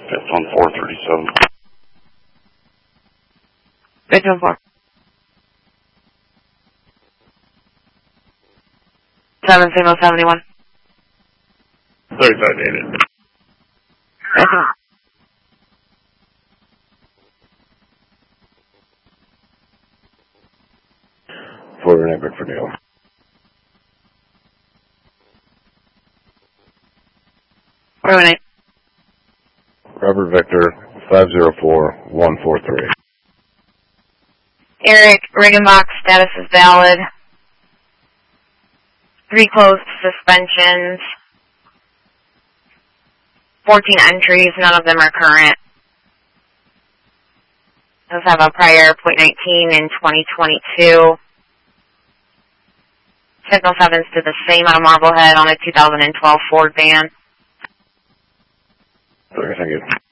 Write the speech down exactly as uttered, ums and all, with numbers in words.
Fifth on four thirty-seven. Fifth on four. Seven signal seventy-one. thirty-five dated. Fifth on. Florida Network for Neil. Four one eight. Robert Victor, five zero four one four three. Eric, Riggenbach status is valid. Three closed suspensions. fourteen entries, none of them are current. Those have a prior point nineteen in twenty twenty-two. Signal sevens did the same on a Marblehead on a two thousand twelve Ford van. Okay, thank you.